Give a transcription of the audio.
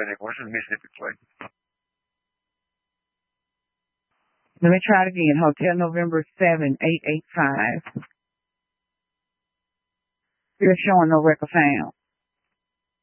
Hispanic. What's the Mississippi plate? Let me try it again. Hotel November 7885. You're showing no record found.